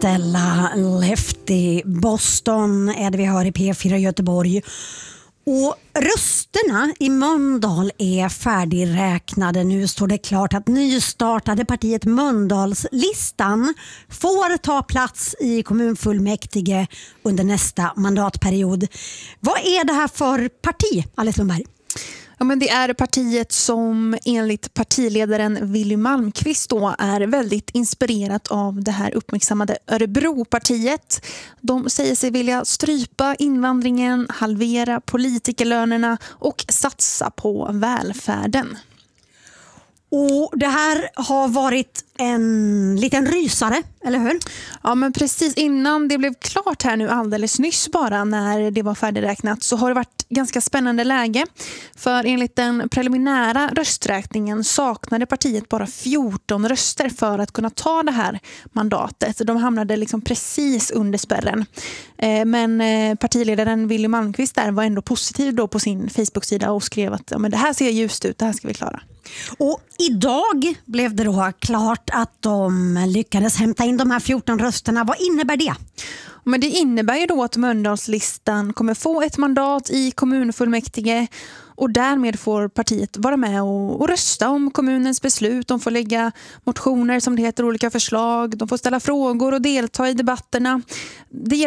Stella Lefty. Boston är det vi hör i P4 Göteborg. Och rösterna i Mölndal är färdigräknade. Nu står det klart att nystartade partiet Mölndalslistan får ta plats i kommunfullmäktige under nästa mandatperiod. Vad är det här för parti, Alice Lundberg? Ja, men det är partiet som enligt partiledaren Willy Malmqvist då är väldigt inspirerat av det här uppmärksammade Örebropartiet. De säger sig vilja strypa invandringen, halvera politikerlönerna och satsa på välfärden. Och det här har varit en liten rysare, eller hur? Ja, men precis innan det blev klart här nu alldeles nyss bara när det var färdigräknat så har det varit ganska spännande läge. För enligt den preliminära rösträkningen saknade partiet bara 14 röster för att kunna ta det här mandatet. De hamnade liksom precis under spärren. Men partiledaren Willy Malmqvist där var ändå positiv då på sin Facebook-sida och skrev att ja, men det här ser ljust ut, det här ska vi klara. Och idag blev det då klart att de lyckades hämta in de här 14 rösterna. Vad innebär det? Men det innebär ju då att Mölndalslistan kommer få ett mandat i kommunfullmäktige och därmed får partiet vara med och rösta om kommunens beslut. De får lägga motioner som det heter, olika förslag. De får ställa frågor och delta i debatterna. Det